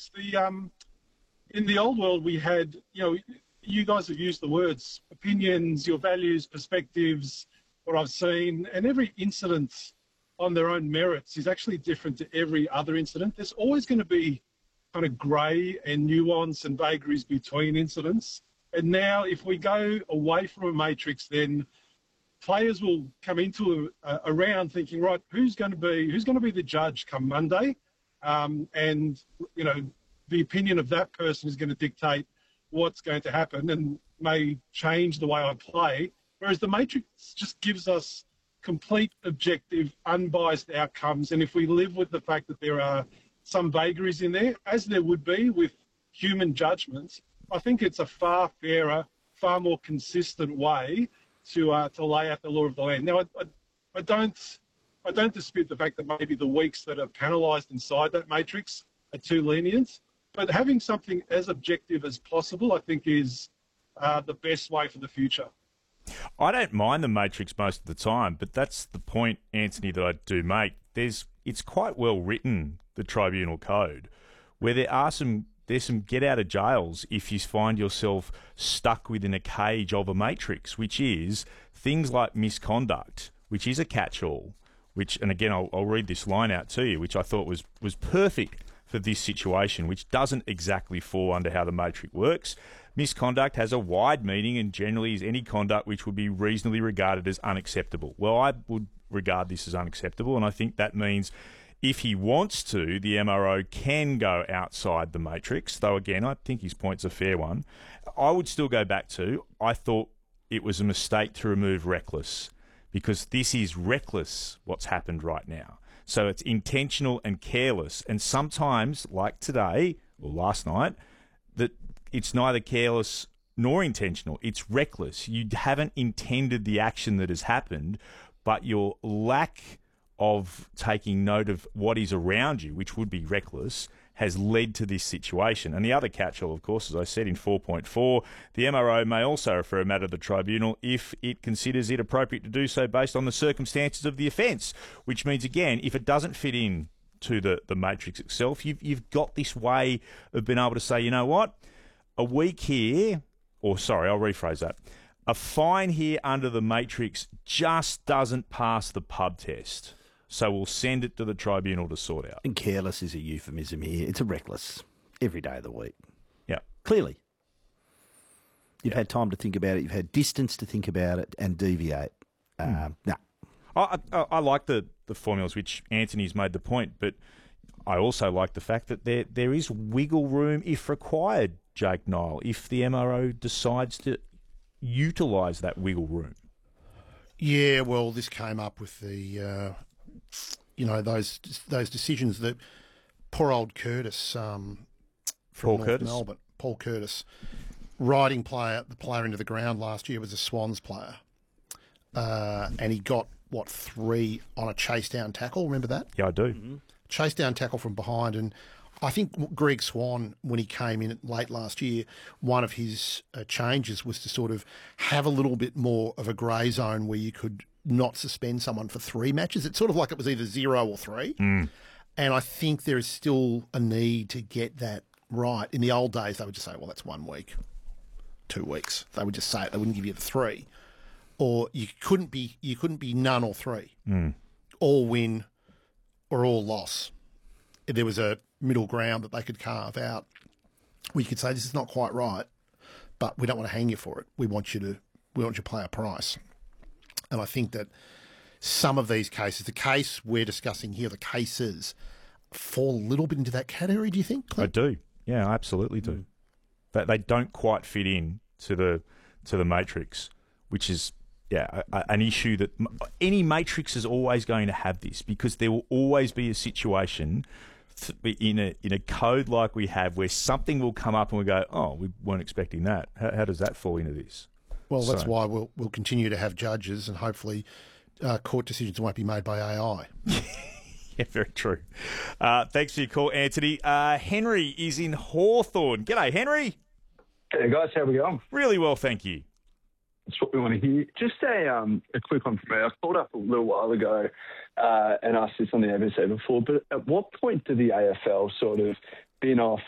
Alex. In the old world, we had, you guys have used the words opinions, your values, perspectives, what I've seen, and every incident on their own merits is actually different to every other incident. There's always going to be kind of grey and nuance and vagaries between incidents. And now if we go away from a matrix, then players will come into a round thinking, right, who's going to be the judge come Monday? And, the opinion of that person is going to dictate what's going to happen and may change the way I play. Whereas the matrix just gives us complete, objective, unbiased outcomes. And if we live with the fact that there are some vagaries in there, as there would be with human judgments, I think it's a far fairer, far more consistent way to lay out the law of the land. Now, I don't dispute the fact that maybe the weeks that are penalised inside that matrix are too lenient, but having something as objective as possible, I think, is the best way for the future. I don't mind the matrix most of the time, but that's the point, Anthony, that I do make. It's quite well written, the tribunal code, where there's some get out of jails if you find yourself stuck within a cage of a matrix, which is things like misconduct, which is a catch-all, and again, I'll read this line out to you, which I thought was perfect for this situation, which doesn't exactly fall under how the matrix works. Misconduct has a wide meaning and generally is any conduct which would be reasonably regarded as unacceptable. Well, I would regard this as unacceptable, and I think that means if he wants to, the MRO can go outside the matrix, though again, I think his point's a fair one. I would still go back to, I thought it was a mistake to remove reckless, because this is reckless what's happened right now. So it's intentional and careless. And sometimes, like today or last night, that it's neither careless nor intentional. It's reckless. You haven't intended the action that has happened, but your lack of taking note of what is around you, which would be reckless, has led to this situation. And the other catch-all, of course, as I said in 4.4, the MRO may also refer a matter to the tribunal if it considers it appropriate to do so based on the circumstances of the offence, which means, again, if it doesn't fit in to the matrix itself, you've got this way of being able to say, you know what, a week here, I'll rephrase that, a fine here under the matrix just doesn't pass the pub test. So we'll send it to the tribunal to sort out. And careless is a euphemism here. It's a reckless every day of the week. Yeah. Clearly. You've had time to think about it. You've had distance to think about it and deviate. No. I like the formulas which Anthony's made the point, but I also like the fact that there is wiggle room if required, Jake Nile, if the MRO decides to utilise that wiggle room. Yeah, well, this came up with the... those decisions that poor old Curtis from Melbourne, Paul Curtis, riding the player into the ground last year was a Swans player, and he got 3 on a chase down tackle. Remember that? Yeah, I do. Mm-hmm. Chase down tackle from behind, and I think Greg Swan, when he came in late last year, one of his changes was to sort of have a little bit more of a grey zone where you could not suspend someone for 3 matches. It's sort of like it was either 0 or 3. Mm. And I think there is still a need to get that right. In the old days, they would just say, well, that's 1 week, 2 weeks. They would just say it. They wouldn't give you the 3. Or you couldn't be none or 3. Mm. All win or all loss. If there was a middle ground that they could carve out, we could say this is not quite right, but we don't want to hang you for it. We want you to pay a price. And I think that some of these cases, the case we're discussing here, the cases fall a little bit into that category, do you think, Clint? I do. Yeah, I absolutely do. They don't quite fit in to the matrix, which is an issue that any matrix is always going to have this, because there will always be a situation in a code like we have where something will come up and we go, oh, we weren't expecting that. How does that fall into this? Well, that's why we'll continue to have judges, and hopefully court decisions won't be made by AI. Yeah, very true. Thanks for your call, Anthony. Henry is in Hawthorn. G'day, Henry. Hey, guys. How we going? Really well, thank you. That's what we want to hear. Just a quick one from me. I called up a little while ago and asked this on the ABC before, but at what point do the AFL sort of bin off